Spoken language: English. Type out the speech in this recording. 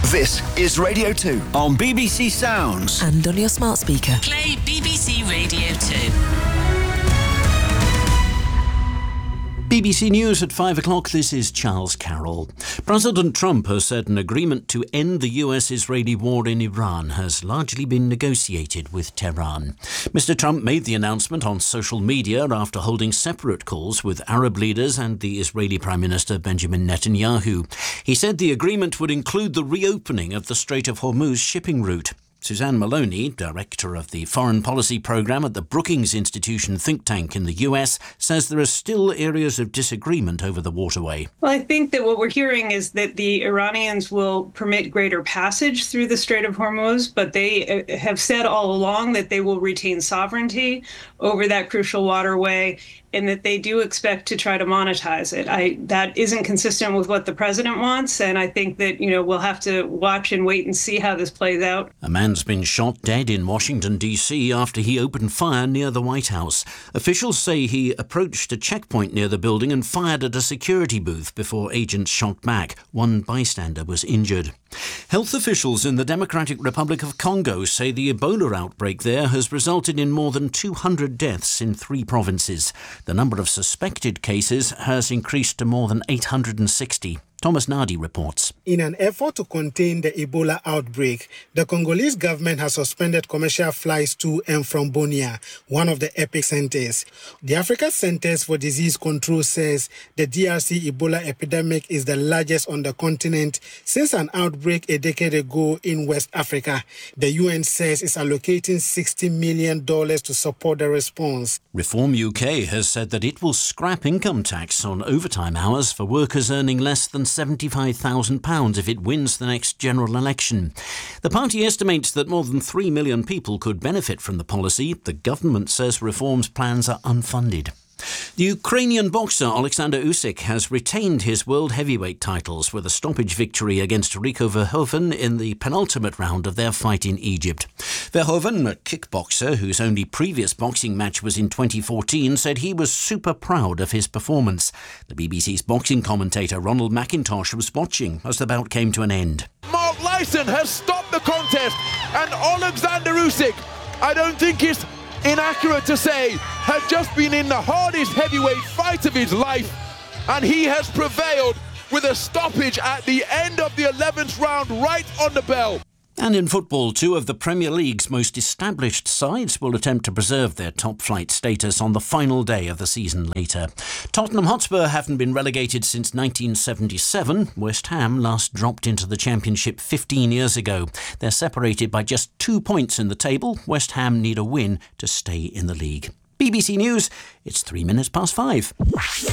This is Radio 2 on BBC Sounds. And on your smart speaker. Play BBC Radio 2. BBC News at 5 o'clock. This is Charles Carroll. President Trump has said an agreement to end the US-Israeli war in Iran has largely been negotiated with Tehran. Mr. Trump made the announcement on social media after holding separate calls with Arab leaders and the Israeli Prime Minister Benjamin Netanyahu. He said the agreement would include the reopening of the Strait of Hormuz shipping route. Suzanne Maloney, director of the Foreign Policy Programme at the Brookings Institution think tank in the US, says there are still areas of disagreement over the waterway. Well, I think that what we're hearing is that the Iranians will permit greater passage through the Strait of Hormuz, but they have said all along that they will retain sovereignty over that crucial waterway and that they do expect to try to monetize it. That isn't consistent with what the president wants, and I think that, we'll have to watch and wait and see how this plays out. A man's been shot dead in Washington, D.C. after he opened fire near the White House. Officials say he approached a checkpoint near the building and fired at a security booth before agents shot back. One bystander was injured. Health officials in the Democratic Republic of Congo say the Ebola outbreak there has resulted in more than 200 deaths in 3 provinces. The number of suspected cases has increased to more than 860. Thomas Nardi reports. In an effort to contain the Ebola outbreak, the Congolese government has suspended commercial flights to and from Bunia, one of the epicenters. The Africa Centers for Disease Control says the DRC Ebola epidemic is the largest on the continent since an outbreak a decade ago in West Africa. The UN says it's allocating $60 million to support the response. Reform UK has said that it will scrap income tax on overtime hours for workers earning less than £75,000 if it wins the next general election. The party estimates that more than 3 million people could benefit from the policy. The government says reform's plans are unfunded. The Ukrainian boxer Alexander Usyk has retained his world heavyweight titles with a stoppage victory against Rico Verhoeven in the penultimate round of their fight in Egypt. Verhoeven, a kickboxer whose only previous boxing match was in 2014, said he was super proud of his performance. The BBC's boxing commentator Ronald McIntosh was watching as the bout came to an end. Mark Lyson has stopped the contest, and Alexander Usyk, I don't think it's inaccurate to say, has just been in the hardest heavyweight fight of his life, and he has prevailed with a stoppage at the end of the 11th round, right on the bell. And in football, 2 of the Premier League's most established sides will attempt to preserve their top-flight status on the final day of the season later. Tottenham Hotspur haven't been relegated since 1977. West Ham last dropped into the Championship 15 years ago. They're separated by just 2 points in the table. West Ham need a win to stay in the league. BBC News, it's 5 minutes.